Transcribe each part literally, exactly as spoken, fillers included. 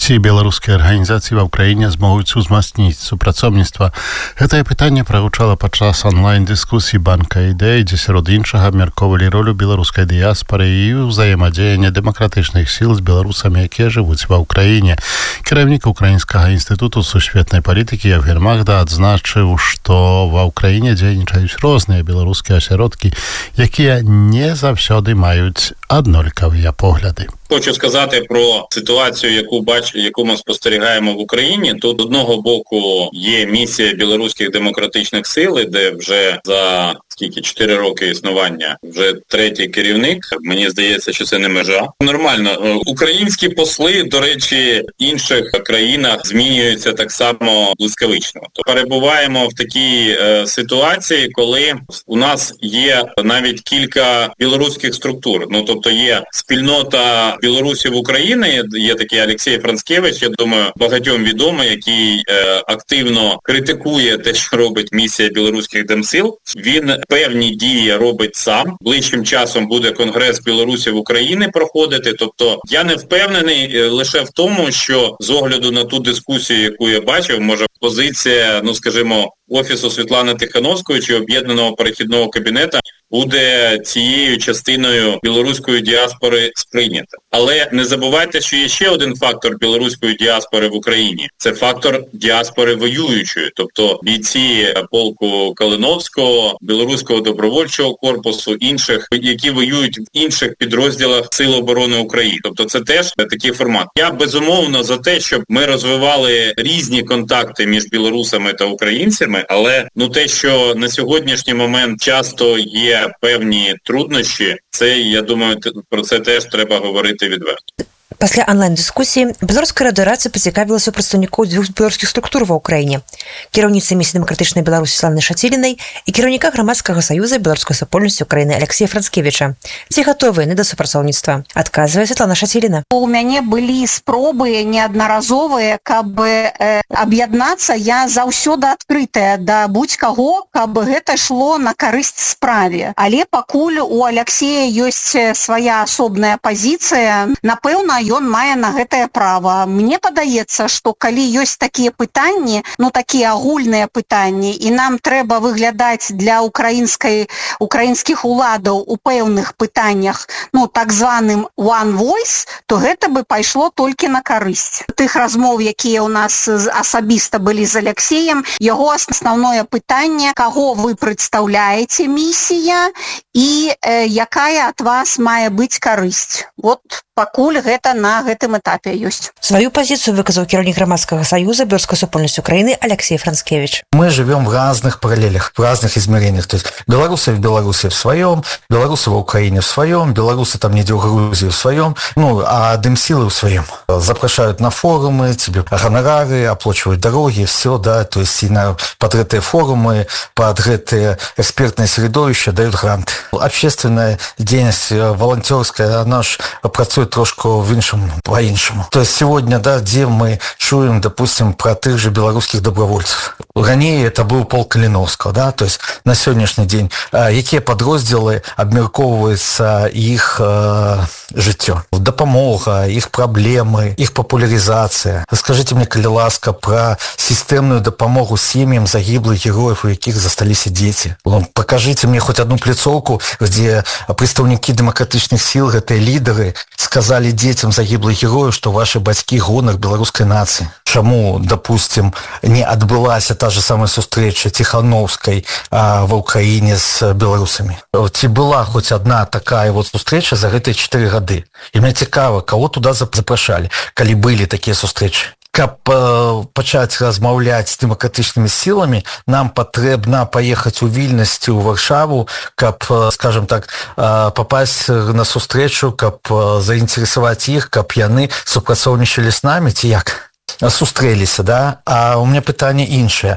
Ці беларускія арганізацыі ва ўкраіне змогуць узмацніць супрацоўніцтва? Гэтае пытанне прагучала падчас онлайн-дыскусіі банка ідэй, дзе сярод іншага абмяркоўвалі ролю беларускай дыяспары і ўзаемадзеяння дэмакратычных сіл з беларусамі, якія жывуць ва ўкраіне. Кіраўнік Украінскага інстытуту сусветнай палітыкі Евген Магда адзначыў, што ва ўкраіне дзейнічаюць розныя беларускія асяродкі, якія не заўсёды маюць аднолькавыя погляды. Хочу сказати про ситуацію, яку бачимо, яку ми спостерігаємо в Україні. Тут з одного боку є місія білоруських демократичних сил, де вже за скільки чотири роки існування вже третій керівник. Мені здається, що це не межа. Нормально. Українські посли, до речі, в інших країнах змінюються так само блискавично. То перебуваємо в такій е, ситуації, коли у нас є навіть кілька білоруських структур. Ну, тобто є спільнота Білорусі в Україні, є такий Олексій Францкевич, я думаю, багатьом відомий, який е, активно критикує те, що робить місія білоруських демсил. Він певні дії робить сам. Ближчим часом буде Конгрес Білорусі в Україні проходити. Тобто я не впевнений лише в тому, що з огляду на ту дискусію, яку я бачив, може позиція, ну скажімо, Офісу Світлани Тихановської чи Об'єднаного перехідного кабінету буде цією частиною білоруської діаспори сприйнята. Але не забувайте, що є ще один фактор білоруської діаспори в Україні. Це фактор діаспори воюючої, тобто бійці полку Калиновського, білоруського добровольчого корпусу, інших, які воюють в інших підрозділах Сил оборони України. Тобто це теж такий формат. Я безумовно за те, щоб ми розвивали різні контакти між білорусами та українцями, але ну те, що на сьогоднішній момент часто є певні труднощі, це, я думаю, про це теж треба говорити відверто. Пасля онлайн-дыскусіі беларуская радыёрацыя пацікавілася ў прадстаўнікоў дзвюх беларускіх структур ва ўкраіне: кіраўніцы місіі дэмакратычнай Беларусі Святланы Шацілінай і кіраўніка грамадскага саюза беларускай супольнасці Украіны Алексея Францкевіча. Ці гатовыя яны да супрацоўніцтва? Адказвае Святлана Шаціліна. У мяне былі спробы неаднаразовыя, каб э, аб'яднацца. Я заўсёды адкрытая да будь-каго, каб гэта шло на карысць справе. Але пакуль у Алексея ёсць свая асобная пазіцыя, напэўна, ён мае на гэтае права. Мне падаецца, што калі ёсць такія пытанні, ну такія агульныя пытанні, і нам трэба выглядаць для украінскай украінскіх уладаў у пэўных пытаннях, ну так званым one voice, то гэта бы пайшло толькі на карысць. Тых размоў, якія ў нас асабіста былі з Алексеем, яго асноўнае пытанне: каго вы прадстаўляеце, місія, і э, якая ад вас мае быць карысць. Вот пакуль гэта на гэтым этапе ёсць. Свою позицию выказал кіраўнік громадского союза Белорусской супольности Украины Алексей Францкевич. Мы живем в разных параллелях, в разных измерениях. То есть белорусы в Беларуси в своем, белорусы в Украине в своем, белорусы там где в Грузии в своем, ну, а демсилы в своем. Запрашивают на форумы, тебе гонорары, оплачивают дороги, все, да, то есть и на под гэтые форумы, под гэтые экспертные средовища дают гранты. Общественная деятельность волонтерская, она ж працует трошку в іншому, по-іншому. То есть сегодня, да, где мы чуем, допустим, про тех же белорусских добровольцев. Ранее это был полк Калиновского, да, то есть на сегодняшний день, якія подрозділы обмярковываются их э, жыццё, допомога, их проблемы, их популяризация. Скажите мне, калі ласка, про системную допомогу семьям загиблых героев, у якіх засталіся дети. Покажите мне хоть одну пляцоўку, где представники демократичных сил, гэтыя лидеры, сказали детям загиблых героев, что ваши бацькі гонар беларускай нации. Чаму, допустим, не адбылася та же самая сустрэча Тихановской а, в Украине с белорусами? Ці была хоть одна такая вот сустрэча за гэтыя чатыры гады? И мне цікава, кого туда запрашалі, калі былі такія сустрэчы? Каб э, пачаць размаўляць з дэмакратычнымі сіламі, нам патрэбна паехаць у Вільнасці, у Варшаву, каб, э, скажем так, э, попасть на сустрэчу, каб э, заінтарэсаваць іх, каб яны супрацоўнічалі з намі, ці як? Сустрэліся, да? А у меня пытанне іншае.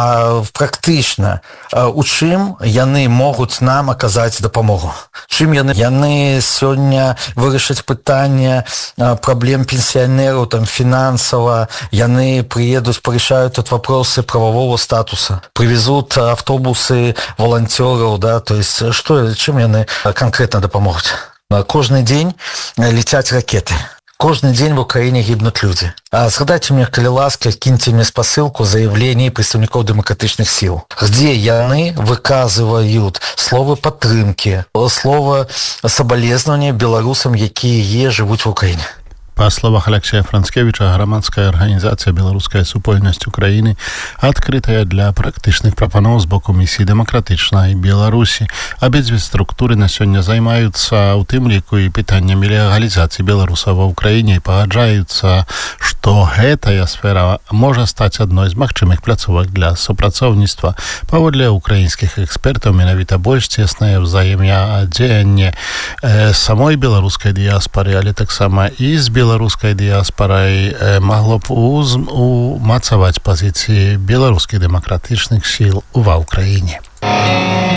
А практычна у чым яны могуць нам аказаць дапамогу? Чым яны? Яны сёння вырашаць пытанне праблем пенсіянераў, там, фінансава, яны приедут, порішаюць тут вопросы правового статуса, привезут автобусы волонтеров, да, то есть что, чым яны конкретно дапамогуць? Кожны дзень летяць ракеты. Кожны дзень в Украіне гібнуць людзі. А згадайце мне, калі ласка, кіньце мне спасылку заявлений прадстаўнікоў дэмакратычных сіл, где яны выказывают словы падтрымкі, слова сабалезнавання беларусам, якія жывуць в Украіне. Па словах Алексея Францкевича, грамадская арганізацыя «Беларуская супольнасць Украіны» адкрытая для практычных прапаноў з боку місіі дэмакратычнай Беларусі. Абедзве структуры на сёння займаюцца у тым ліку і пытаннямі легалізацыі беларусаў ва ўкраіне і пагаджаюцца, што гэтая сфера можа стаць адной з магчымых пляцовак для супрацоўніцтва. Паводле украінскіх экспертаў, менавіта больш цеснае ўзаемадзеянне самой беларускай дыяспары, але таксама і з беларускай дыяспарай магло б умацаваць пазіцыі беларускіх дэмакратычных сіл ва ўкраіне.